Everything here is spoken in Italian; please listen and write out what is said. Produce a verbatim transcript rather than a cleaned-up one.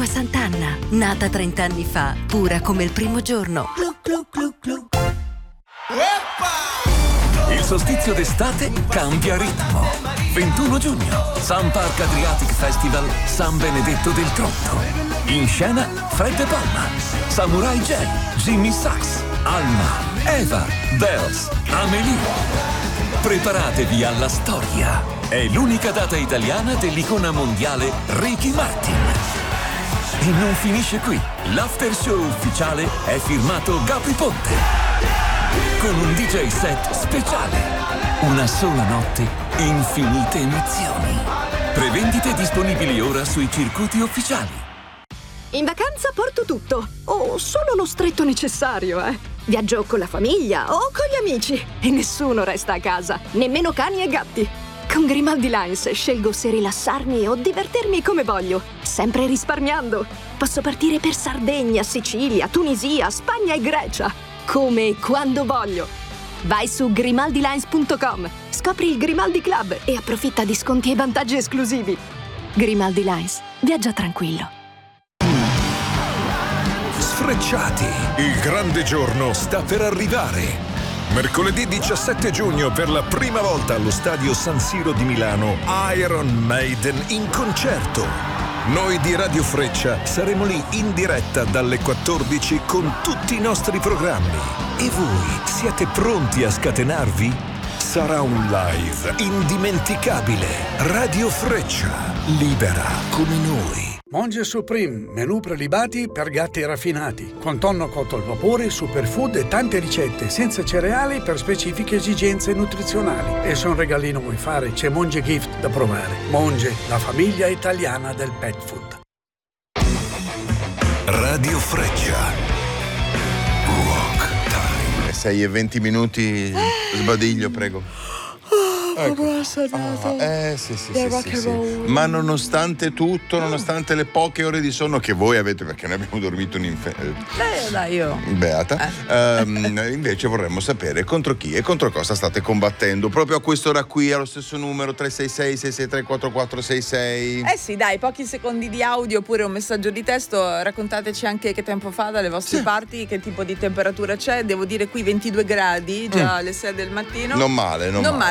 Acqua Sant'Anna, nata trent'anni fa, pura come il primo giorno. Glu, glu, glu, glu. Il solstizio d'estate cambia ritmo. ventuno giugno, Sun Park Adriatic Festival San Benedetto del Tronto. In scena Fred De Palma, Samurai J, Jimmy Sachs, Alma, Eva, Bells, Amelie. Preparatevi alla storia. È l'unica data italiana dell'icona mondiale Ricky Martin. E non finisce qui. L'after show ufficiale è firmato Gabri Ponte, con un D J set speciale. Una sola notte, infinite emozioni. Prevendite disponibili ora sui circuiti ufficiali. In vacanza porto tutto, o solo lo stretto necessario, eh. Viaggio con la famiglia o con gli amici e nessuno resta a casa, nemmeno cani e gatti. Con Grimaldi Lines scelgo se rilassarmi o divertirmi come voglio, sempre risparmiando. Posso partire per Sardegna, Sicilia, Tunisia, Spagna e Grecia, come e quando voglio. Vai su grimaldi lines punto com, scopri il Grimaldi Club e approfitta di sconti e vantaggi esclusivi. Grimaldi Lines, viaggia tranquillo. Sfrecciati, il grande giorno sta per arrivare. Mercoledì diciassette giugno, per la prima volta allo stadio San Siro di Milano, Iron Maiden in concerto. Noi di Radio Freccia saremo lì in diretta dalle quattordici con tutti i nostri programmi. E voi siete pronti a scatenarvi? Sarà un live indimenticabile. Radio Freccia, libera come noi. Monge Supreme, menù prelibati per gatti raffinati, con tonno cotto al vapore, superfood e tante ricette, senza cereali per specifiche esigenze nutrizionali. E se un regalino vuoi fare, c'è Monge Gift da provare. Monge, la famiglia italiana del pet food. Radio Freccia. Rock Time. sei e venti minuti, sbadiglio, prego. Ecco. Ah, eh sì sì sì, sì, sì. Ma nonostante tutto, nonostante le poche ore di sonno che voi avete, perché noi abbiamo dormito un inferno, eh, dai, io beata, eh. um, invece vorremmo sapere contro chi e contro cosa state combattendo proprio a quest'ora qui, allo stesso numero tre sei sei sei sei tre quattro quattro sei sei. Eh sì, dai, pochi secondi di audio oppure un messaggio di testo. Raccontateci anche che tempo fa dalle vostre sì. parti, che tipo di temperatura c'è. Devo dire qui ventidue gradi già mm. alle sei del mattino. Non male, non, non male.